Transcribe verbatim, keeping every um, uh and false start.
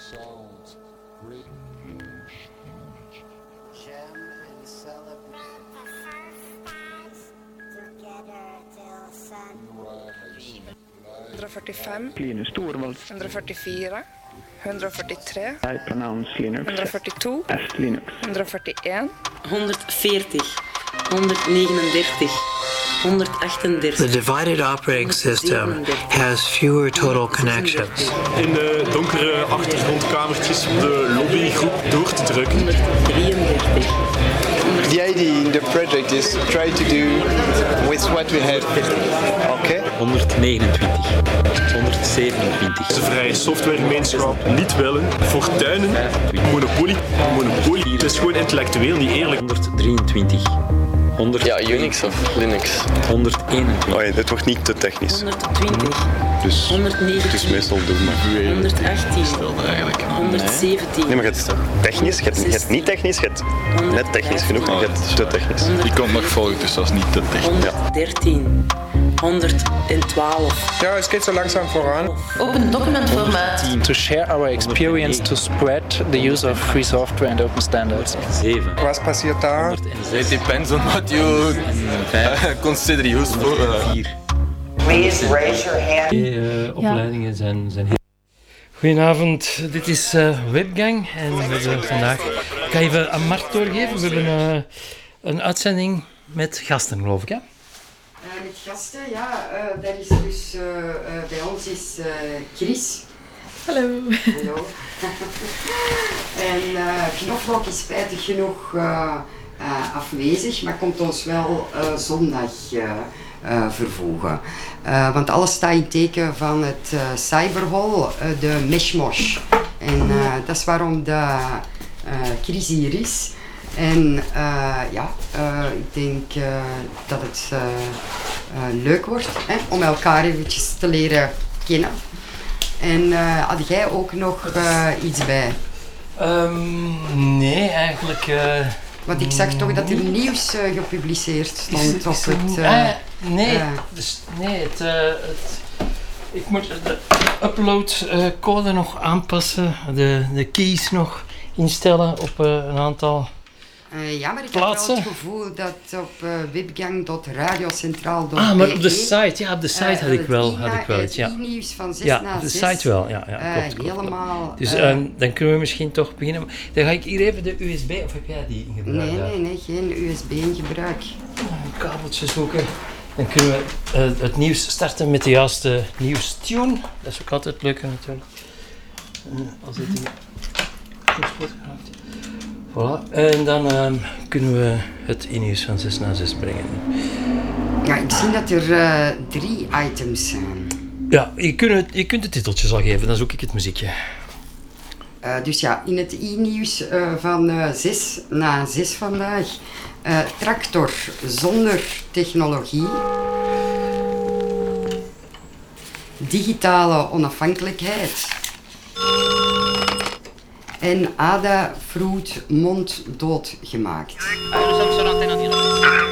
honderdvijfenveertig, Linus Torvalds. honderdvijfenveertig, honderdvijfenveertig, I pronounce Linux. honderdvijfentwee, as Linux. honderdvijfenveertig, honderdveertig, honderdnegenendertig, honderdachtendertig. The divided operating system has fewer total connections. In de donkere achtergrondkamertjes op de lobbygroep door te drukken. honderddrieëndertig. The idea in the project is try to do with what we have. Okay? honderdnegenentwintig, honderdzevenentwintig. De vrije softwaregemeenschap niet willen. Fortuinen, monopolie, monopolie. Het is gewoon intellectueel niet eerlijk. honderddrieëntwintig. honderd... Ja, Unix of Linux. honderdeenentwintig. Oh ja, dit wordt niet te technisch. honderdtwintig. Dus honderdnegentien. het is meestal doe maar. honderdachttien. eigenlijk. honderdzeventien. Nee, maar je hebt technisch, je hebt, je hebt niet technisch, je hebt net technisch genoeg, maar je hebt te technisch. Die komt nog volgen, dus dat is niet te technisch. honderddertien. honderdtwaalf. Ja, het gaat zo langzaam vooraan. Open document formaat. To share our experience to spread the use of free software and open standards. zeven. Wat passiert daar? It depends on what you uh, consider useful. vier. Please raise your hand. Uh, opleidingen zijn, zijn heel... Goedenavond, dit is uh, Webgang en we hebben vandaag... Ik ga even een markt doorgeven. We hebben uh, een uitzending met gasten, geloof ik, hè? Uh, met gasten, ja. Uh, dat is dus... Uh, uh, bij ons is uh, Chris. Hallo. Hallo. en uh, Knoflook is spijtig genoeg uh, uh, afwezig, maar komt ons wel uh, zondag uh, uh, vervoegen. Uh, want alles staat in teken van het uh, Cyberhall, uh, de Meshmosh. En uh, dat is waarom de uh, Chris hier is. En uh, ja, uh, ik denk uh, dat het uh, uh, leuk wordt hè, om elkaar eventjes te leren kennen. En uh, had jij ook nog uh, iets bij? Um, nee, eigenlijk... Uh, Want ik zag toch dat er nieuws uh, gepubliceerd stond is, is, op is, het... Uh, uh, nee, uh, dus, nee het, uh, het, ik moet de uploadcode uh, nog aanpassen, de, de keys nog instellen op uh, een aantal... Uh, ja, maar ik plaatsen. heb wel het gevoel dat op uh, webgang dot radiocentraal dot b e... Ah, maar op de site, ja, op de site uh, had ik wel, had ik wel het ja. e-nieuws van zes ja, na op de zes, site wel, ja, ja klopt, uh, klopt, helemaal... klopt. Dus uh, uh, dan kunnen we misschien toch beginnen. Dan ga ik hier even de U S B, of heb jij die in gebruik? Nee, nee, nee, geen U S B in gebruik. Een kabeltje zoeken. Dan kunnen we uh, het nieuws starten met de juiste nieuwstune. Dat is ook altijd leuk natuurlijk. Uh, als het hier goed wordt gemaakt. Voilà. En dan uh, kunnen we het e-nieuws van zes na zes brengen. Ja, ik zie dat er uh, drie items zijn. Ja, je kunt, je kunt de titeltjes al geven, dan zoek ik het muziekje. Uh, dus ja, in het e-nieuws uh, van uh, zes na zes vandaag. Uh, tractor zonder technologie. Digitale onafhankelijkheid. En Ada Fruit monddood gemaakt.